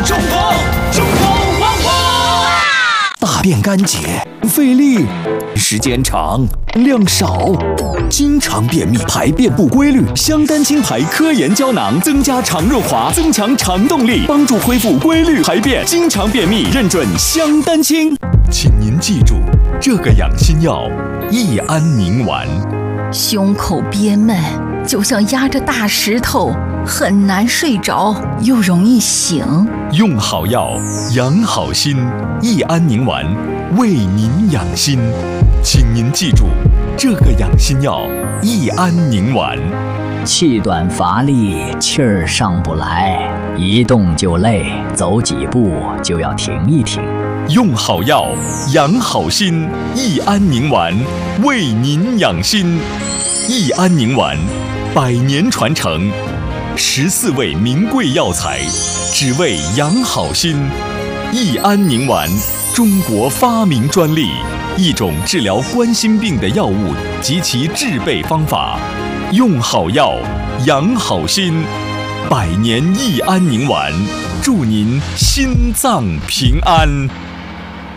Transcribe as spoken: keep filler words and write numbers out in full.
中风，中风旺旺。 大便干结，费力，时间长，量少，经常便秘，排便不规律。香丹清排科研胶囊增加肠润滑，增强肠动力，帮助恢复规律排便。经常便秘，认准香丹清。请您记住，这个养心药益安宁丸。 胸口憋闷，就像压着大石头，很难睡着，又容易醒。 用好药，养好心，益安宁丸为您养心。请您记住，这个养心药益安宁丸。 气短乏力，气儿上不来，一动就累，走几步就要停一停。 用好药，养好心，益安宁丸为您养心。益安宁丸，百年传承，十四味名贵药材，只为养好心。益安宁丸，中国发明专利，一种治疗冠心病的药物及其制备方法。用好药，养好心，百年益安宁丸，祝您心脏平安。